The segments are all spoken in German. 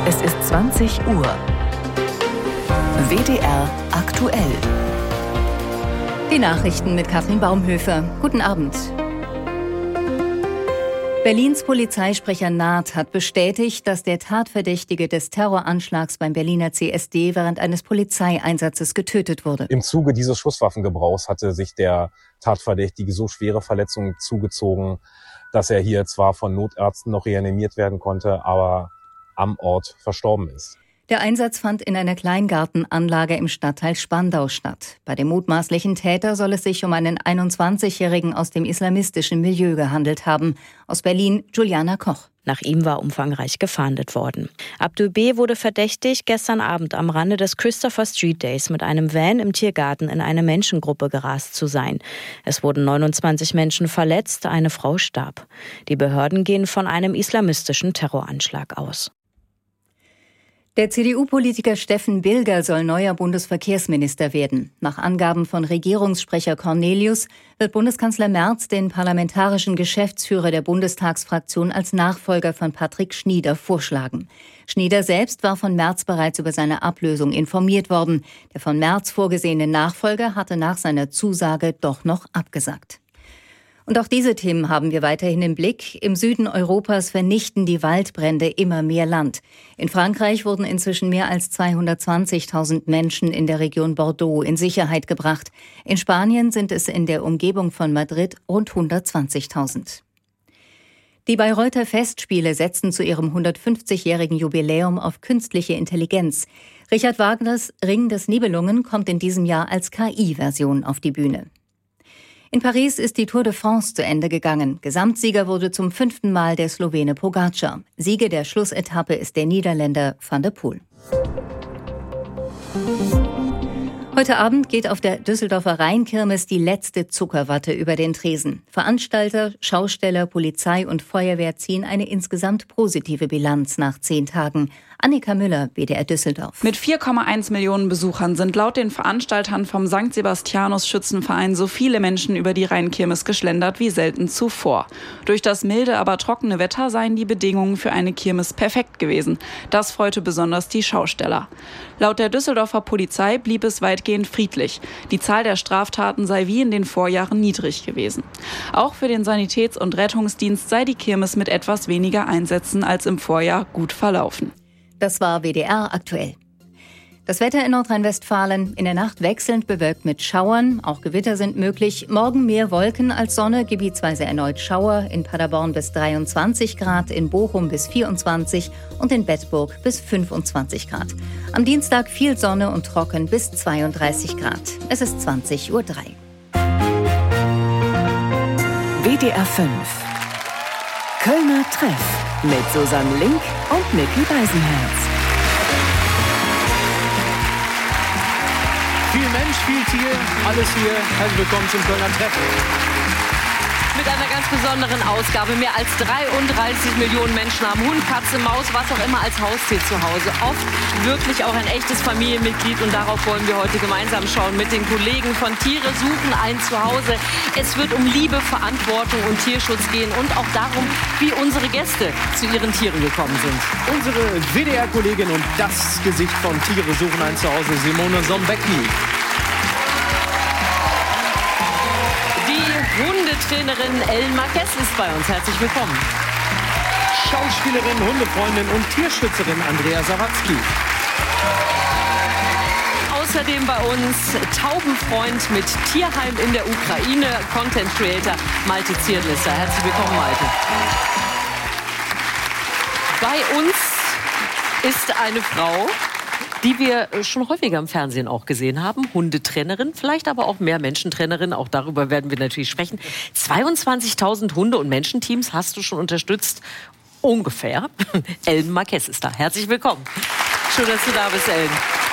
Es ist 20 Uhr. WDR aktuell. Die Nachrichten mit Katrin Baumhöfer. Guten Abend. Berlins Polizeisprecher Naht hat bestätigt, dass der Tatverdächtige des Terroranschlags beim Berliner CSD während eines Polizeieinsatzes getötet wurde. Im Zuge dieses Schusswaffengebrauchs hatte sich der Tatverdächtige so schwere Verletzungen zugezogen, dass er hier zwar von Notärzten noch reanimiert werden konnte, aber am Ort verstorben ist. Der Einsatz fand in einer Kleingartenanlage im Stadtteil Spandau statt. Bei dem mutmaßlichen Täter soll es sich um einen 21-Jährigen aus dem islamistischen Milieu gehandelt haben. Aus Berlin, Juliana Koch. Nach ihm war umfangreich gefahndet worden. Abdul B. wurde verdächtig, gestern Abend am Rande des Christopher Street Days mit einem Van im Tiergarten in eine Menschengruppe gerast zu sein. Es wurden 29 Menschen verletzt, eine Frau starb. Die Behörden gehen von einem islamistischen Terroranschlag aus. Der CDU-Politiker Steffen Bilger soll neuer Bundesverkehrsminister werden. Nach Angaben von Regierungssprecher Cornelius wird Bundeskanzler Merz den parlamentarischen Geschäftsführer der Bundestagsfraktion als Nachfolger von Patrick Schnieder vorschlagen. Schnieder selbst war von Merz bereits über seine Ablösung informiert worden. Der von Merz vorgesehene Nachfolger hatte nach seiner Zusage doch noch abgesagt. Und auch diese Themen haben wir weiterhin im Blick. Im Süden Europas vernichten die Waldbrände immer mehr Land. In Frankreich wurden inzwischen mehr als 220.000 Menschen in der Region Bordeaux in Sicherheit gebracht. In Spanien sind es in der Umgebung von Madrid rund 120.000. Die Bayreuther Festspiele setzen zu ihrem 150-jährigen Jubiläum auf künstliche Intelligenz. Richard Wagners Ring des Nibelungen kommt in diesem Jahr als KI-Version auf die Bühne. In Paris ist die Tour de France zu Ende gegangen. Gesamtsieger wurde zum 5. Mal der Slowene Pogačar. Sieger der Schlussetappe ist der Niederländer Van der Poel. Heute Abend geht auf der Düsseldorfer Rheinkirmes die letzte Zuckerwatte über den Tresen. Veranstalter, Schausteller, Polizei und Feuerwehr ziehen eine insgesamt positive Bilanz nach 10 Tagen. Annika Müller, WDR Düsseldorf. Mit 4,1 Millionen Besuchern sind laut den Veranstaltern vom St. Sebastianus Schützenverein so viele Menschen über die Rheinkirmes geschlendert wie selten zuvor. Durch das milde, aber trockene Wetter seien die Bedingungen für eine Kirmes perfekt gewesen. Das freute besonders die Schausteller. Laut der Düsseldorfer Polizei blieb es weitgehend friedlich. Die Zahl der Straftaten sei wie in den Vorjahren niedrig gewesen. Auch für den Sanitäts- und Rettungsdienst sei die Kirmes mit etwas weniger Einsätzen als im Vorjahr gut verlaufen. Das war WDR aktuell. Das Wetter in Nordrhein-Westfalen: in der Nacht wechselnd bewölkt mit Schauern, auch Gewitter sind möglich. Morgen mehr Wolken als Sonne, gebietsweise erneut Schauer. In Paderborn bis 23 Grad, in Bochum bis 24 und in Bedburg bis 25 Grad. Am Dienstag viel Sonne und trocken bis 32 Grad. Es ist 20:03 Uhr. WDR 5. Kölner Treff mit Susanne Link und Micky Beisenherz. Viel Mensch, viel Tier, alles hier. Herzlich willkommen zum Kölner Treff. Mit einer ganz besonderen Ausgabe. Mehr als 33 Millionen Menschen haben Hund, Katze, Maus, was auch immer als Haustier zu Hause. Oft wirklich auch ein echtes Familienmitglied. Und darauf wollen wir heute gemeinsam schauen mit den Kollegen von Tiere suchen ein Zuhause. Es wird um Liebe, Verantwortung und Tierschutz gehen und auch darum, wie unsere Gäste zu ihren Tieren gekommen sind. Unsere WDR-Kollegin und das Gesicht von Tiere suchen ein Zuhause, Simone Sombecki. Hundetrainerin Ellen Marquez ist bei uns. Herzlich willkommen. Schauspielerin, Hundefreundin und Tierschützerin Andrea Sawatzki. Außerdem bei uns Taubenfreund mit Tierheim in der Ukraine, Content Creator Malte Zierlisser. Herzlich willkommen, Malte. Bei uns ist eine Frau, die wir schon häufiger im Fernsehen auch gesehen haben. Hundetrainerin, vielleicht aber auch mehr Menschentrainerin. Auch darüber werden wir natürlich sprechen. 22.000 Hunde- und Menschenteams hast du schon unterstützt. Ungefähr. Ellen Marquez ist da. Herzlich willkommen. Schön, dass du da bist, Ellen.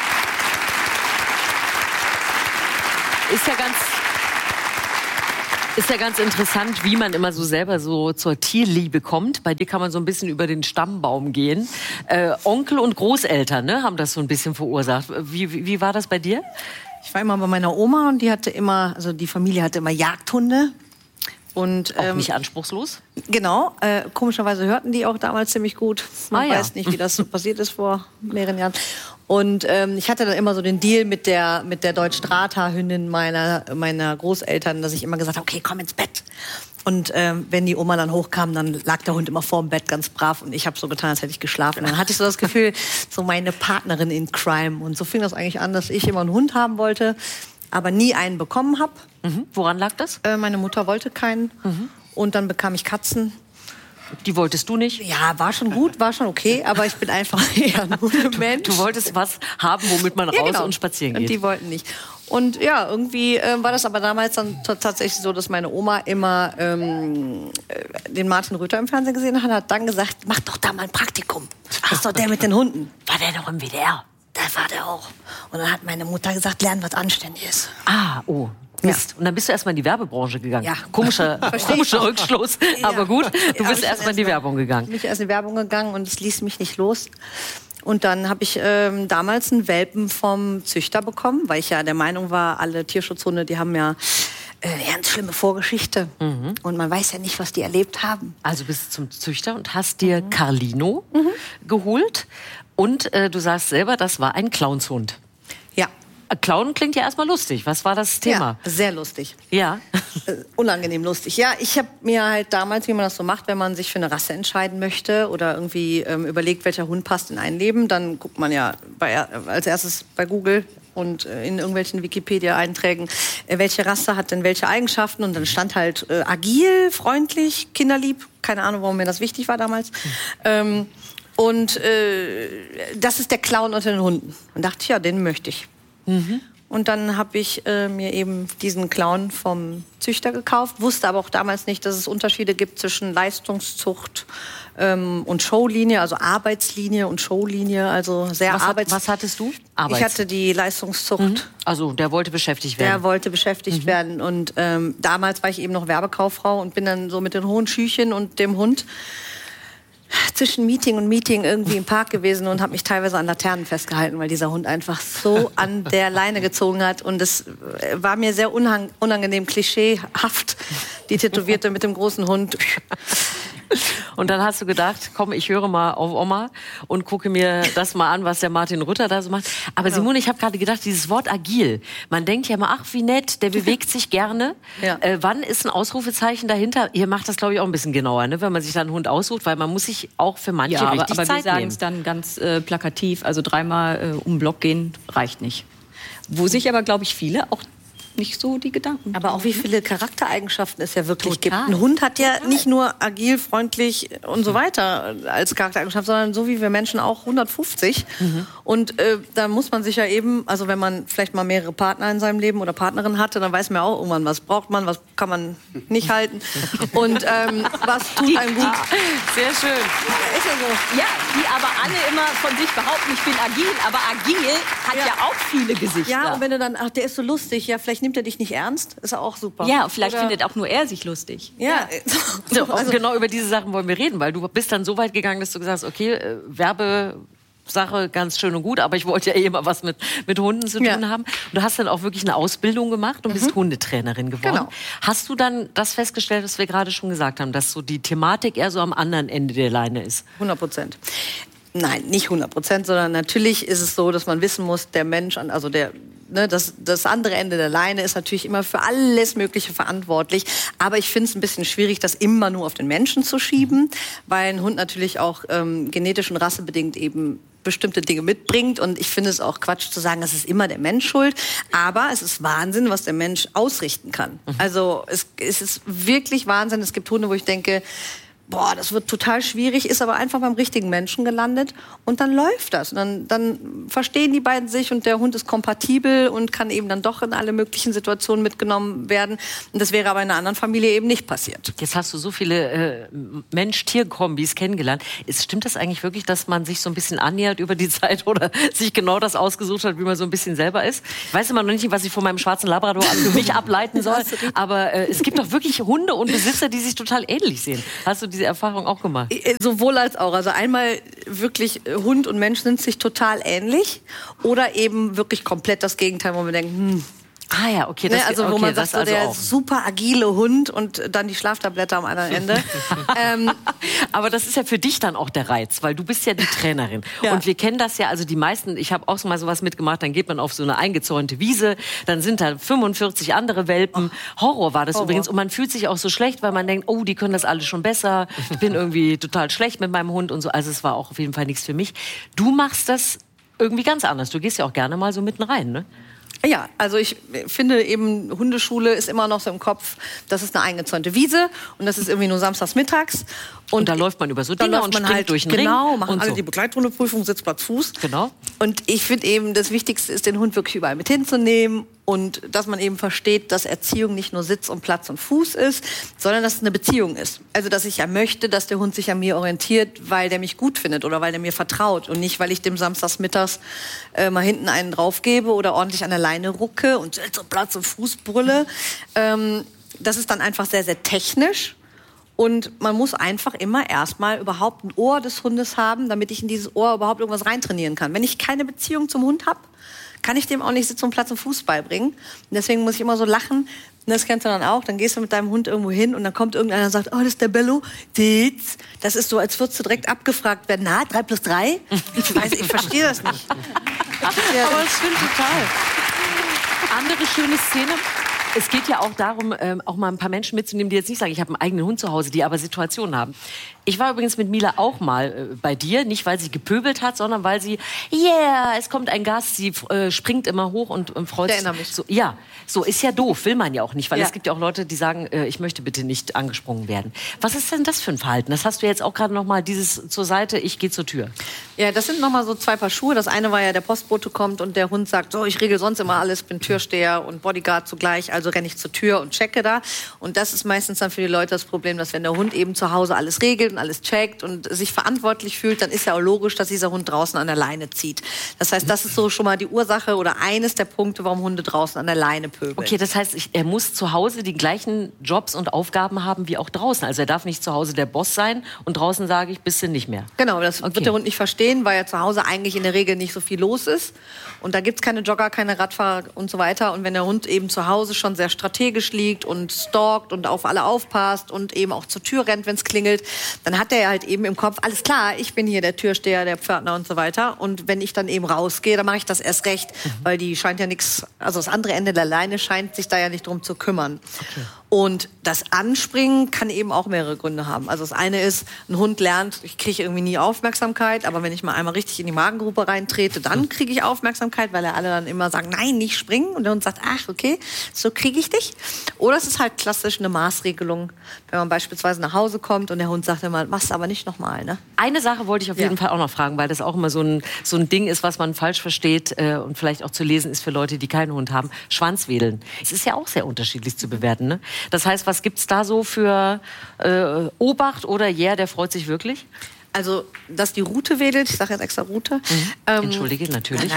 Ist ja ganz interessant, wie man immer so selber so zur Tierliebe kommt. Bei dir kann man so ein bisschen über den Stammbaum gehen. Onkel und Großeltern, ne, haben das so ein bisschen verursacht. Wie war das bei dir? Ich war immer bei meiner Oma und die Familie hatte immer Jagdhunde. Und, auch nicht anspruchslos? Genau. Komischerweise hörten die auch damals ziemlich gut. Man weiß nicht, wie das so passiert ist vor mehreren Jahren. Und ich hatte dann immer so den Deal mit der Deutsch-Drata-Hündin meiner Großeltern, dass ich immer gesagt habe, okay, komm ins Bett. Und wenn die Oma dann hochkam, dann lag der Hund immer vorm Bett ganz brav und ich habe so getan, als hätte ich geschlafen. Und dann hatte ich so das Gefühl, so meine Partnerin in Crime. Und so fing das eigentlich an, dass ich immer einen Hund haben wollte, aber nie einen bekommen habe. Woran lag das? Meine Mutter wollte keinen. Und dann bekam ich Katzen. Die wolltest du nicht? Ja, war schon gut, war schon okay, aber ich bin einfach eher ein Hundemensch. Du wolltest was haben, womit man raus und spazieren geht. Und die wollten nicht. Und ja, irgendwie war das aber damals dann tatsächlich so, dass meine Oma immer den Martin Rütter im Fernsehen gesehen hat dann gesagt, mach doch da mal ein Praktikum. Das ist doch der mit den Hunden. War der noch im WDR? Da war der auch. Und dann hat meine Mutter gesagt, lern was Anständiges. Oh. Mist. Ja. Und dann bist du erstmal in die Werbebranche gegangen. Ja. Komischer Rückschluss, aber gut. Du bist erstmal in die Werbung gegangen. Ich bin erst in die Werbung gegangen und es ließ mich nicht los. Und dann habe ich damals einen Welpen vom Züchter bekommen, weil ich ja der Meinung war, alle Tierschutzhunde, die haben ja ganz schlimme Vorgeschichte. Und man weiß ja nicht, was die erlebt haben. Also bist du zum Züchter und hast dir Carlino geholt. Und du sagst selber, das war ein Clownshund. Ja. Clown klingt ja erstmal lustig. Was war das Thema? Ja, sehr lustig. Ja. Unangenehm lustig. Ja, ich habe mir halt damals, wie man das so macht, wenn man sich für eine Rasse entscheiden möchte oder irgendwie überlegt, welcher Hund passt in ein Leben, dann guckt man ja als erstes bei Google und in irgendwelchen Wikipedia-Einträgen, welche Rasse hat denn welche Eigenschaften. Und dann stand halt agil, freundlich, kinderlieb. Keine Ahnung, warum mir das wichtig war damals. Und das ist der Clown unter den Hunden. Und dachte ich, ja, den möchte ich. Und dann habe ich mir eben diesen Clown vom Züchter gekauft, wusste aber auch damals nicht, dass es Unterschiede gibt zwischen Leistungszucht und Showlinie, also Arbeitslinie und Showlinie, also sehr Was hattest du? Ich hatte die Leistungszucht. Also der wollte beschäftigt werden. Der wollte beschäftigt werden und damals war ich eben noch Werbekauffrau und bin dann so mit den hohen Schüchen und dem Hund zwischen Meeting und Meeting irgendwie im Park gewesen und habe mich teilweise an Laternen festgehalten, weil dieser Hund einfach so an der Leine gezogen hat. Und es war mir sehr unangenehm, klischeehaft, die Tätowierte mit dem großen Hund. Und dann hast du gedacht, komm, ich höre mal auf Oma und gucke mir das mal an, was der Martin Rütter da so macht. Aber Simone, ich habe gerade gedacht, dieses Wort agil, man denkt ja immer, ach, wie nett, der bewegt sich gerne. Ja. Wann ist ein Ausrufezeichen dahinter? Ihr macht das, glaube ich, auch ein bisschen genauer, ne? Wenn man sich dann einen Hund aussucht, weil man muss sich auch für manche richtig Zeit nehmen. Aber wir sagen es dann ganz plakativ, also 3-mal um den Block gehen reicht nicht. Wo sich aber, glaube ich, viele auch nicht so die Gedanken. Aber auch wie viele Charaktereigenschaften es ja wirklich gibt. Ein Hund hat ja nicht nur agil, freundlich und so weiter als Charaktereigenschaft, sondern so wie wir Menschen auch 150. Und da muss man sich ja eben, also wenn man vielleicht mal mehrere Partner in seinem Leben oder Partnerin hatte, dann weiß man auch irgendwann, was braucht man, was kann man nicht halten und was tut einem gut. Sehr schön. Ist ja so. Ja, die aber alle immer von sich behaupten, ich bin agil, aber agil hat ja auch viele Gesichter. Ja, und wenn du dann, ach, der ist so lustig, ja, vielleicht nimmt er dich nicht ernst, ist auch super. Ja, vielleicht findet auch nur er sich lustig. Ja. So, also genau über diese Sachen wollen wir reden, weil du bist dann so weit gegangen, dass du gesagt hast, okay, Werbesache ganz schön und gut, aber ich wollte ja immer was mit Hunden zu tun haben. Und du hast dann auch wirklich eine Ausbildung gemacht und bist Hundetrainerin geworden. Genau. Hast du dann das festgestellt, was wir gerade schon gesagt haben, dass so die Thematik eher so am anderen Ende der Leine ist? 100%. Nein, nicht 100%, sondern natürlich ist es so, dass man wissen muss, der Mensch, also das andere Ende der Leine ist natürlich immer für alles Mögliche verantwortlich. Aber ich finde es ein bisschen schwierig, das immer nur auf den Menschen zu schieben, weil ein Hund natürlich auch genetisch und rassebedingt eben bestimmte Dinge mitbringt. Und ich finde es auch Quatsch zu sagen, das ist immer der Mensch schuld. Aber es ist Wahnsinn, was der Mensch ausrichten kann. Also es ist wirklich Wahnsinn. Es gibt Hunde, wo ich denke, boah, das wird total schwierig, ist aber einfach beim richtigen Menschen gelandet und dann läuft das. Und dann verstehen die beiden sich und der Hund ist kompatibel und kann eben dann doch in alle möglichen Situationen mitgenommen werden. Und das wäre aber in einer anderen Familie eben nicht passiert. Jetzt hast du so viele Mensch-Tier-Kombis kennengelernt. Stimmt das eigentlich wirklich, dass man sich so ein bisschen annähert über die Zeit oder sich genau das ausgesucht hat, wie man so ein bisschen selber ist? Ich weiß immer noch nicht, was ich von meinem schwarzen Labrador für mich ableiten soll, aber es gibt doch wirklich Hunde und Besitzer, die sich total ähnlich sehen. Hast du diese Erfahrung auch gemacht? Sowohl als auch. Also einmal wirklich Hund und Mensch sind sich total ähnlich oder eben wirklich komplett das Gegenteil, wo wir denken, Ah ja, okay. Das, also wo man sagt, so der auch. Super agile Hund und dann die Schlaftablette am anderen Ende. Aber das ist ja für dich dann auch der Reiz, weil du bist ja die Trainerin. Ja. Und wir kennen das ja, also die meisten, ich habe auch so mal sowas mitgemacht, dann geht man auf so eine eingezäunte Wiese, dann sind da 45 andere Welpen. Horror war das übrigens. Und man fühlt sich auch so schlecht, weil man denkt, oh, die können das alle schon besser. Ich bin irgendwie total schlecht mit meinem Hund und so. Also es war auch auf jeden Fall nichts für mich. Du machst das irgendwie ganz anders. Du gehst ja auch gerne mal so mitten rein, ne? Ja, also ich finde eben, Hundeschule ist immer noch so im Kopf, das ist eine eingezäunte Wiese und das ist irgendwie nur samstags mittags. Und da läuft man über so Dinge und springt halt durch den Ring. Genau, machen alle die Begleithundeprüfung, Sitzplatz, Fuß. Genau. Und ich finde eben, das Wichtigste ist, den Hund wirklich überall mit hinzunehmen und dass man eben versteht, dass Erziehung nicht nur Sitz und Platz und Fuß ist, sondern dass es eine Beziehung ist. Also, dass ich ja möchte, dass der Hund sich an mir orientiert, weil der mich gut findet oder weil der mir vertraut und nicht, weil ich dem samstags mittags mal hinten einen draufgebe oder ordentlich an der Leine rucke und Sitz und Platz und Fuß brülle. Das ist dann einfach sehr, sehr technisch. Und man muss einfach immer erstmal überhaupt ein Ohr des Hundes haben, damit ich in dieses Ohr überhaupt irgendwas reintrainieren kann. Wenn ich keine Beziehung zum Hund habe, kann ich dem auch nicht Sitz und Platz und Fuß beibringen. Und deswegen muss ich immer so lachen. Und das kennst du dann auch. Dann gehst du mit deinem Hund irgendwo hin und dann kommt irgendeiner und sagt, oh, das ist der Bello. Das ist so, als würdest du direkt abgefragt werden. Na, 3 + 3? Ich verstehe das nicht. Aber es stimmt total. Andere schöne Szene. Es geht ja auch darum, auch mal ein paar Menschen mitzunehmen, die jetzt nicht sagen, ich habe einen eigenen Hund zu Hause, die aber Situationen haben. Ich war übrigens mit Mila auch mal bei dir, nicht weil sie gepöbelt hat, sondern weil sie, es kommt ein Gast, sie springt immer hoch und freut sich. Ich erinnere mich. So, ja, so ist ja doof, will man ja auch nicht, weil es gibt ja auch Leute, die sagen, ich möchte bitte nicht angesprungen werden. Was ist denn das für ein Verhalten? Das hast du jetzt auch gerade noch mal, dieses zur Seite, ich gehe zur Tür. Ja, das sind noch mal so 2 Paar Schuhe. Das eine war ja, der Postbote kommt und der Hund sagt, so, ich regel sonst immer alles, bin Türsteher und Bodyguard zugleich, also renne ich zur Tür und checke da. Und das ist meistens dann für die Leute das Problem, dass wenn der Hund eben zu Hause alles regelt und alles checkt und sich verantwortlich fühlt, dann ist ja auch logisch, dass dieser Hund draußen an der Leine zieht. Das heißt, das ist so schon mal die Ursache oder eines der Punkte, warum Hunde draußen an der Leine pöbeln. Okay, das heißt, er muss zu Hause die gleichen Jobs und Aufgaben haben wie auch draußen. Also er darf nicht zu Hause der Boss sein und draußen sage ich, bist du nicht mehr. Genau, das wird der Hund nicht verstehen, weil ja zu Hause eigentlich in der Regel nicht so viel los ist. Und da gibt es keine Jogger, keine Radfahrer und so weiter. Und wenn der Hund eben zu Hause schon sehr strategisch liegt und stalkt und auf alle aufpasst und eben auch zur Tür rennt, wenn es klingelt, dann hat er halt eben im Kopf, alles klar, ich bin hier der Türsteher, der Pförtner und so weiter. Und wenn ich dann eben rausgehe, dann mache ich das erst recht, weil die scheint ja nichts, also das andere Ende der Leine scheint sich da ja nicht drum zu kümmern. Okay. Und das Anspringen kann eben auch mehrere Gründe haben. Also das eine ist, ein Hund lernt, ich kriege irgendwie nie Aufmerksamkeit, aber wenn ich mal einmal richtig in die Magengrube reintrete, dann kriege ich Aufmerksamkeit, weil alle dann immer sagen, nein, nicht springen. Und der Hund sagt, ach, okay, so kriege ich dich. Oder es ist halt klassisch eine Maßregelung, wenn man beispielsweise nach Hause kommt und der Hund sagt immer, machst du aber nicht nochmal. Ne? Eine Sache wollte ich auf jeden Fall auch noch fragen, weil das auch immer so ein Ding ist, was man falsch versteht und vielleicht auch zu lesen ist für Leute, die keinen Hund haben. Schwanzwedeln. Es ist ja auch sehr unterschiedlich zu bewerten, ne? Das heißt, was gibt's da so für Obacht oder der freut sich wirklich? Also, dass die Rute wedelt, ich sage jetzt extra Rute. Entschuldige, natürlich.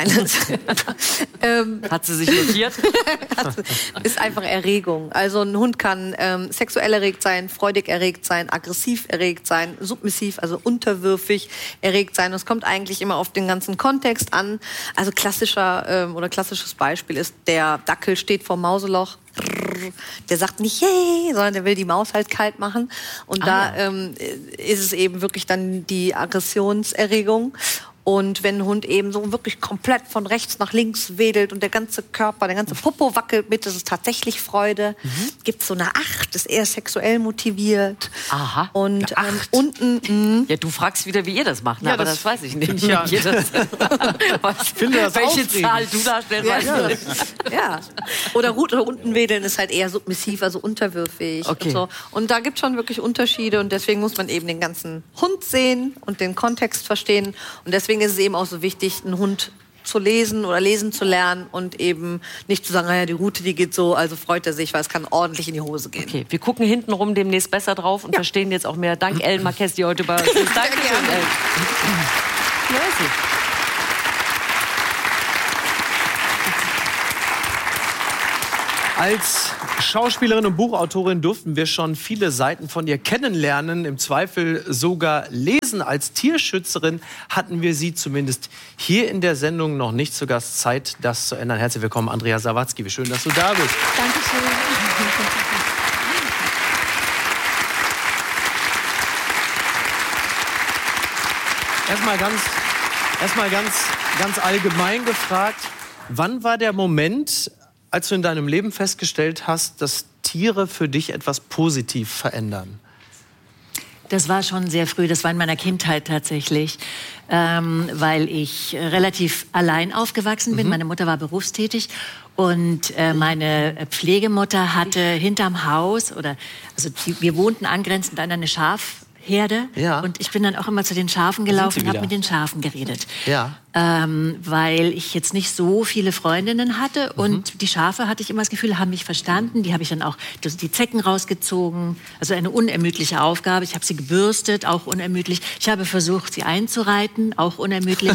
Nein, hat sie sich notiert? Ist einfach Erregung. Also ein Hund kann sexuell erregt sein, freudig erregt sein, aggressiv erregt sein, submissiv, also unterwürfig erregt sein. Das kommt eigentlich immer auf den ganzen Kontext an. Also klassisches Beispiel ist, der Dackel steht vorm Mauseloch. Der sagt nicht yay, sondern der will die Maus halt kalt machen. Und ist es eben wirklich dann die Aggressionserregung. Und wenn ein Hund eben so wirklich komplett von rechts nach links wedelt und der ganze Körper, der ganze Popo wackelt mit, das ist tatsächlich Freude. Gibt es so eine 8, ist eher sexuell motiviert. Aha, und unten... Ja, du fragst wieder, wie ihr das macht, ne? Ja, aber das weiß ich nicht. Ja. Welche Zahl du da stellst, weiß ich nicht. Ja. Oder Rute unten wedeln ist halt eher submissiv, also unterwürfig. Okay. Und so. Und da gibt es schon wirklich Unterschiede und deswegen muss man eben den ganzen Hund sehen und den Kontext verstehen. Und deswegen ist es eben auch so wichtig, einen Hund zu lesen oder lesen zu lernen und eben nicht zu sagen, naja, die Route, die geht so, also freut er sich, weil es kann ordentlich in die Hose gehen. Okay, wir gucken hintenrum demnächst besser drauf und verstehen jetzt auch mehr. Dank Ellen Marquez, die heute bei uns ist. Danke schön, Ellen. Als Schauspielerin und Buchautorin durften wir schon viele Seiten von ihr kennenlernen, im Zweifel sogar lesen. Als Tierschützerin hatten wir sie zumindest hier in der Sendung noch nicht zu Gast. Zeit, das zu ändern. Herzlich willkommen, Andrea Sawatzki. Wie schön, dass du da bist. Dankeschön. Erstmal ganz allgemein gefragt, wann war der Moment, als du in deinem Leben festgestellt hast, dass Tiere für dich etwas positiv verändern? Das war schon sehr früh, das war in meiner Kindheit tatsächlich, weil ich relativ allein aufgewachsen bin. Meine Mutter war berufstätig und meine Pflegemutter hatte hinterm Haus, wir wohnten angrenzend an eine Schafherde. Ja. Und ich bin dann auch immer zu den Schafen gelaufen und habe mit den Schafen geredet. Ja. Weil ich jetzt nicht so viele Freundinnen hatte. Und die Schafe, hatte ich immer das Gefühl, haben mich verstanden. Die habe ich dann auch die Zecken rausgezogen. Also eine unermüdliche Aufgabe. Ich habe sie gebürstet, auch unermüdlich. Ich habe versucht, sie einzureiten, auch unermüdlich.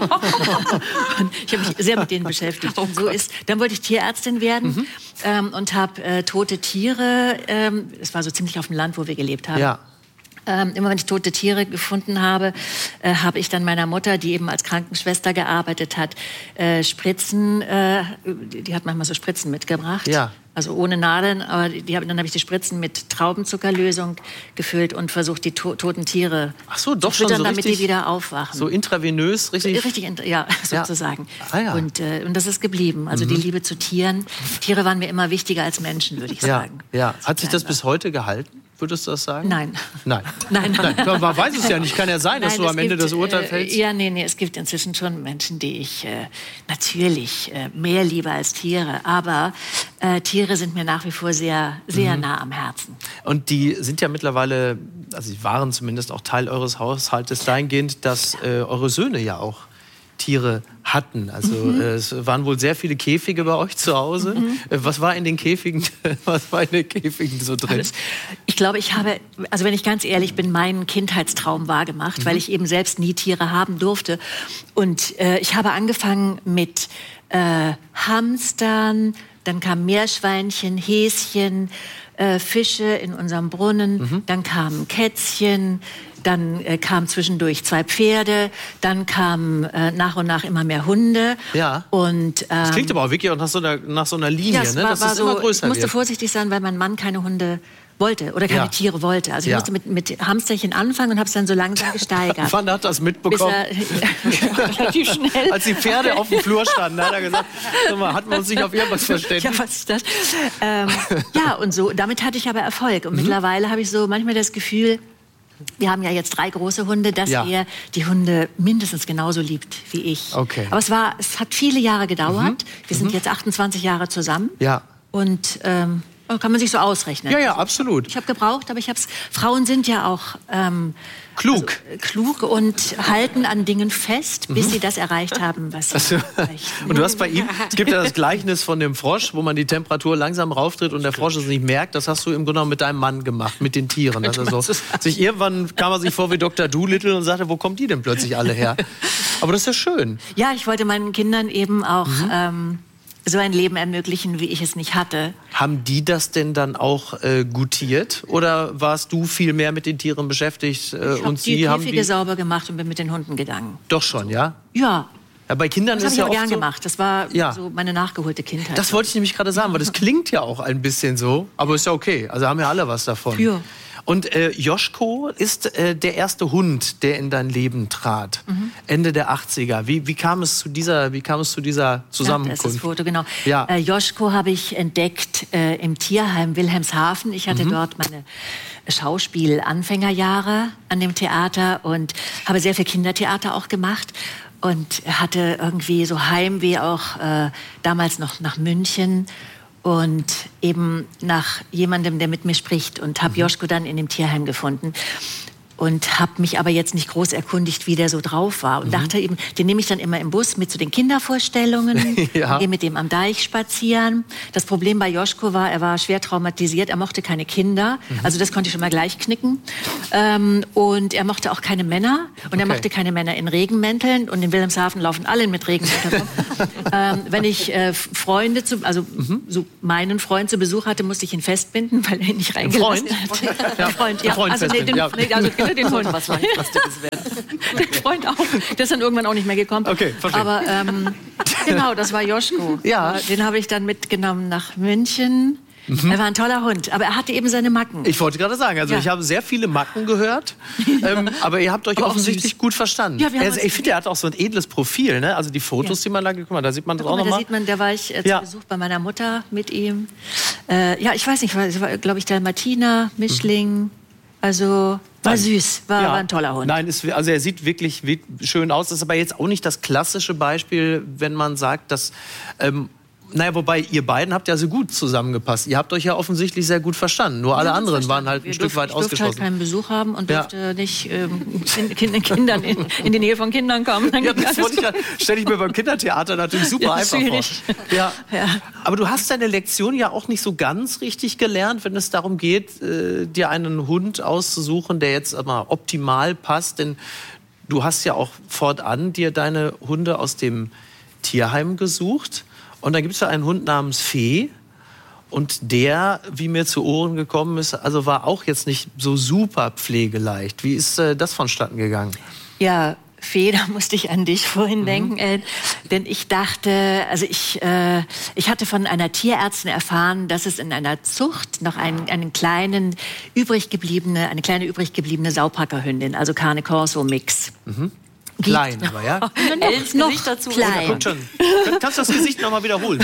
Und ich habe mich sehr mit denen beschäftigt. Und so dann wollte ich Tierärztin werden und habe tote Tiere, es war so ziemlich auf dem Land, wo wir gelebt haben. Ja. Immer wenn ich tote Tiere gefunden habe, habe ich dann meiner Mutter, die eben als Krankenschwester gearbeitet hat, Spritzen, die hat manchmal so Spritzen mitgebracht. Ja. Also ohne Nadeln, aber dann habe ich die Spritzen mit Traubenzuckerlösung gefüllt und versucht, die toten Tiere zu füttern, damit die wieder aufwachen. So intravenös, richtig? Ja, sozusagen. Ah, ja. Und das ist geblieben. Also die Liebe zu Tieren. Tiere waren mir immer wichtiger als Menschen, würde ich sagen. Ja. Hat sich das bis heute gehalten? Würdest du das sagen? Nein. Nein. Man weiß es ja nicht. Kann ja sein, dass du am Ende das Urteil fällst. Nee. Es gibt inzwischen schon Menschen, die ich natürlich mehr liebe als Tiere. Aber Tiere sind mir nach wie vor sehr, sehr nah am Herzen. Und die sind ja mittlerweile, also sie waren zumindest auch Teil eures Haushaltes dahingehend, dass eure Söhne ja auch Tiere hatten. Also es waren wohl sehr viele Käfige bei euch zu Hause. Was war in den Käfigen so drin? Alles. Ich glaube, wenn ich ganz ehrlich bin, meinen Kindheitstraum wahrgemacht, weil ich eben selbst nie Tiere haben durfte. Und ich habe angefangen mit Hamstern, dann kamen Meerschweinchen, Häschen, Fische in unserem Brunnen, dann kamen Kätzchen, dann kamen zwischendurch 2 Pferde, dann kamen nach und nach immer mehr Hunde. Ja. Und, das klingt aber auch wirklich nach so einer Linie, ja, ne? Dass es immer größer ich musste vorsichtig sein, weil mein Mann keine Hunde wollte oder keine Tiere wollte. Also ich musste mit Hamsterchen anfangen und habe es dann so langsam gesteigert. Wann hat das mitbekommen? Relativ schnell. Als die Pferde auf dem Flur standen, hat er gesagt, hatten wir uns nicht auf irgendwas verständigt. Ja, was ist das? Und so, damit hatte ich aber Erfolg. Und mittlerweile habe ich so manchmal das Gefühl, wir haben ja jetzt 3 große Hunde, dass er die Hunde mindestens genauso liebt wie ich. Okay. Aber es hat viele Jahre gedauert. Wir sind jetzt 28 Jahre zusammen. Ja. Und kann man sich so ausrechnen. Ja, absolut. Ich habe gebraucht, aber Frauen sind ja auch klug. Klug und halten an Dingen fest, bis sie das erreicht haben, was sie möchten. Und du hast bei ihm, es gibt ja das Gleichnis von dem Frosch, wo man die Temperatur langsam rauftritt und der Frosch es nicht merkt. Das hast du im Grunde genommen mit deinem Mann gemacht, mit den Tieren. Irgendwann kam er sich vor wie Dr. Dolittle und sagte, wo kommen die denn plötzlich alle her? Aber das ist ja schön. Ja, ich wollte meinen Kindern eben auch so ein Leben ermöglichen, wie ich es nicht hatte. Haben die das denn dann auch gutiert? Oder warst du viel mehr mit den Tieren beschäftigt? Ich habe die Käfige sauber gemacht und bin mit den Hunden gegangen. Doch schon, ja? Ja. Ja, bei Kindern das ist ja auch oft gern so, gemacht. Das war so meine nachgeholte Kindheit. Das wollte ich nämlich gerade sagen, weil das klingt ja auch ein bisschen so. Aber ist ja okay. Also haben ja alle was davon. Ja. Und Joschko ist der erste Hund, der in dein Leben trat. Ende der 80er. Wie kam es zu dieser Zusammenkunft? Das ist das Foto, genau. Ja. Joschko habe ich entdeckt im Tierheim Wilhelmshaven. Ich hatte dort meine Schauspiel-Anfängerjahre an dem Theater und habe sehr viel Kindertheater auch gemacht. Und hatte irgendwie so Heimweh auch damals noch nach München. Und eben nach jemandem, der mit mir spricht. Und habe Joschko dann in dem Tierheim gefunden. Und habe mich aber jetzt nicht groß erkundigt, wie der so drauf war. Und dachte eben, den nehme ich dann immer im Bus mit zu den Kindervorstellungen. Gehe mit dem am Deich spazieren. Das Problem bei Joschko war, er war schwer traumatisiert. Er mochte keine Kinder. Also das konnte ich schon mal gleich knicken. Und er mochte auch keine Männer. Und er mochte keine Männer in Regenmänteln. Und in Wilhelmshaven laufen alle mit Regenmänteln rum. Wenn ich Freunde, so meinen Freund zu Besuch hatte, musste ich ihn festbinden, weil er ihn nicht reingelassen hat. Ja. Freund, ja. Freund Also, den Freund. Was Langfristiges werden. Den Freund auch. Der ist dann irgendwann auch nicht mehr gekommen. Okay, verstehe. Aber genau, das war Joschko. Ja. Den habe ich dann mitgenommen nach München. Er war ein toller Hund, aber er hatte eben seine Macken. Ich wollte gerade sagen, also ich habe sehr viele Macken gehört, aber ihr habt euch offensichtlich gut verstanden. Ja, ich finde, er hat auch so ein edles Profil, ne? Also die Fotos, die man da gekommen hat, da sieht man das auch nochmal. Da sieht man, da war ich zu Besuch bei meiner Mutter mit ihm. Ich weiß nicht, es war, glaube ich, der Martina, Mischling, also... War süß, war ein toller Hund. Nein, also er sieht wirklich schön aus. Das ist aber jetzt auch nicht das klassische Beispiel, wenn man sagt, dass... wobei ihr beiden habt ja so gut zusammengepasst. Ihr habt euch ja offensichtlich sehr gut verstanden. Nur alle anderen waren halt ein Stück weit ausgeschlossen. Ich durfte halt keinen Besuch haben und durfte nicht Kindern in die Nähe von Kindern kommen. Das stelle ich mir beim Kindertheater natürlich super einfach schwierig. vor. Ja. Aber du hast deine Lektion ja auch nicht so ganz richtig gelernt, wenn es darum geht, dir einen Hund auszusuchen, der jetzt aber optimal passt. Denn du hast ja auch fortan dir deine Hunde aus dem Tierheim gesucht. Und dann gibt es ja einen Hund namens Fee. Und der, wie mir zu Ohren gekommen ist, also war auch jetzt nicht so super pflegeleicht. Wie ist das vonstatten gegangen? Ja, Fee, da musste ich an dich vorhin denken. Denn ich dachte, also ich hatte von einer Tierärztin erfahren, dass es in einer Zucht noch eine kleine übrig gebliebene Saupackerhündin, also Carne Corso Mix. Klein, aber ja. noch dazu klein. Guck schon. Kannst du das Gesicht noch mal wiederholen?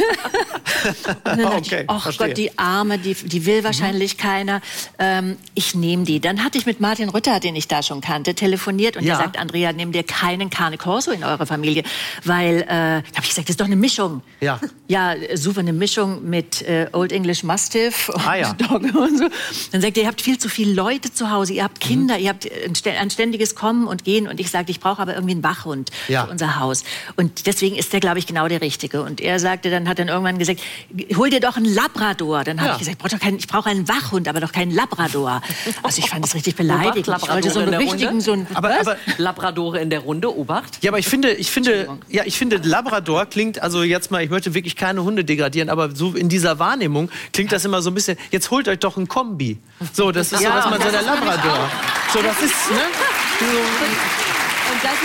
Okay, ach Gott, die Arme, die will wahrscheinlich keiner. Ich nehme die. Dann hatte ich mit Martin Rütter, den ich da schon kannte, telefoniert und der sagt, Andrea, nimm dir keinen Carne Corso in eure Familie, weil, habe ich gesagt, das ist doch eine Mischung. Ja, super, eine Mischung mit Old English Mastiff und Dog und so. Dann sagt er, ihr habt viel zu viele Leute zu Hause, ihr habt Kinder, ihr habt ein ständiges Kommen und Gehen und ich sagte, ich brauche aber irgendwie einen Wachhund für unser Haus. Und deswegen ist der, glaube ich, genau der Richtige. Und er sagte, hat dann irgendwann gesagt, hol dir doch einen Labrador. Dann habe ich gesagt, ich brauche einen Wachhund, aber doch keinen Labrador. Also ich fand das richtig beleidigend. Ich wollte so einen richtigen, aber Labradore in der Runde, Obacht. Ja, aber ich finde, Labrador klingt, also jetzt mal, ich möchte wirklich keine Hunde degradieren, aber so in dieser Wahrnehmung klingt das immer so ein bisschen, jetzt holt euch doch einen Kombi. So, das ist so, was man so der Labrador. So, das ist, ne? Und das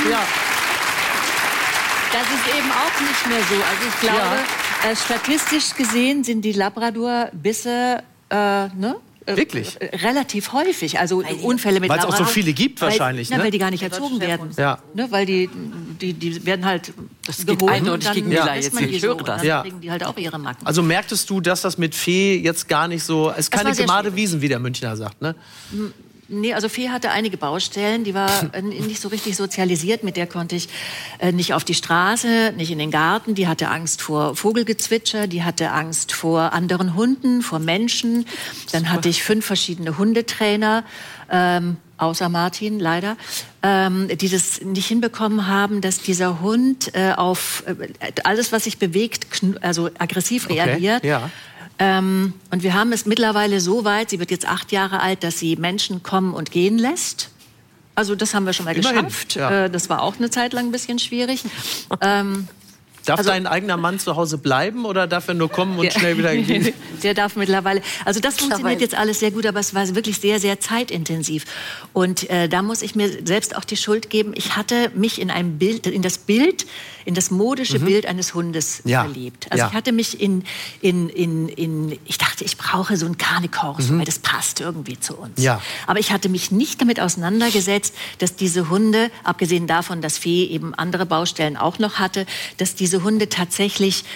ist eben auch nicht mehr so. Also ich glaube, statistisch gesehen sind die Labrador-Bisse, wirklich? Relativ häufig. Also Unfälle mit Labrador. Weil es auch so viele gibt wahrscheinlich, weil die gar nicht erzogen werden. Ja. Ne, weil die werden halt geholt eindeutig gegen die jetzt. Ich höre das. Dann kriegen die halt auch ihre Macken. Also merktest du, dass das mit Fee jetzt gar nicht so, es ist keine gemade Wiesen, wie der Münchner sagt, ne? Nee, also Fee hatte einige Baustellen, die war nicht so richtig sozialisiert, mit der konnte ich nicht auf die Straße, nicht in den Garten, die hatte Angst vor Vogelgezwitscher, die hatte Angst vor anderen Hunden, vor Menschen. Dann hatte ich 5 verschiedene Hundetrainer, außer Martin leider, die das nicht hinbekommen haben, dass dieser Hund auf alles, was sich bewegt, also aggressiv reagiert. Ja. Und wir haben es mittlerweile so weit, sie wird jetzt 8 Jahre alt, dass sie Menschen kommen und gehen lässt. Also das haben wir schon mal geschafft. Ja. Das war auch eine Zeit lang ein bisschen schwierig. Darf dein eigener Mann zu Hause bleiben oder darf er nur kommen und schnell wieder gehen? Der darf mittlerweile. Also das funktioniert jetzt alles sehr gut, aber es war wirklich sehr, sehr zeitintensiv. Und da muss ich mir selbst auch die Schuld geben. Ich hatte mich in das modische Bild eines Hundes verliebt. Also ich hatte mich ich dachte, ich brauche so einen Carne Corso, weil das passt irgendwie zu uns. Ja. Aber ich hatte mich nicht damit auseinandergesetzt, dass diese Hunde, abgesehen davon, dass Fee eben andere Baustellen auch noch hatte, dass diese Hunde tatsächlich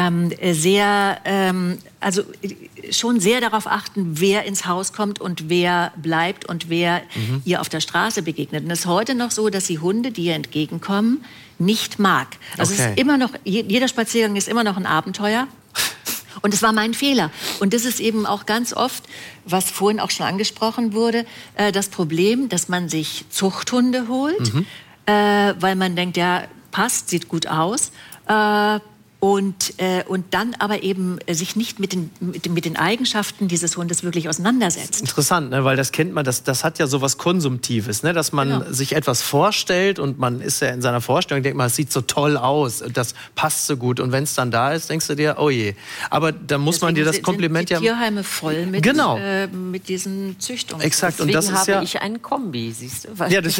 schon sehr darauf achten, wer ins Haus kommt und wer bleibt und wer ihr auf der Straße begegnet. Und es ist heute noch so, dass sie Hunde, die ihr entgegenkommen, nicht mag. Also es ist immer noch, jeder Spaziergang ist immer noch ein Abenteuer. Und es war mein Fehler. Und das ist eben auch ganz oft, was vorhin auch schon angesprochen wurde, das Problem, dass man sich Zuchthunde holt, weil man denkt, ja, passt, sieht gut aus. und dann aber eben sich nicht mit den Eigenschaften dieses Hundes wirklich auseinandersetzt. Interessant, ne? Weil das kennt man, das hat ja sowas Konsumtives, ne? Dass man sich etwas vorstellt und man ist ja in seiner Vorstellung, denkt man, es sieht so toll aus, das passt so gut und wenn es dann da ist, denkst du dir, oh je. Aber da muss man dir das Kompliment sind die Tierheime voll mit diesen Züchtungen. Exakt. Deswegen und das ist habe ich einen Kombi, siehst du? Ja,